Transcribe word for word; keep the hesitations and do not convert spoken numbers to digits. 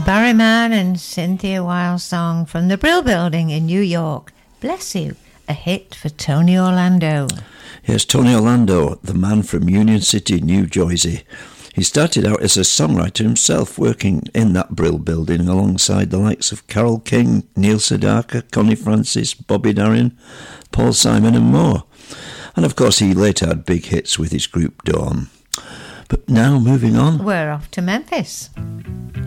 Barryman and Cynthia Wilde's song from the Brill Building in New York, Bless You, a hit for Tony Orlando. Yes, Tony Orlando, the man from Union City, New Jersey. He started out as a songwriter himself, working in that Brill Building alongside the likes of Carole King, Neil Sedaka, Connie Francis, Bobby Darin, Paul Simon and more. And of course he later had big hits with his group Dawn. But now moving on. We're off to Memphis.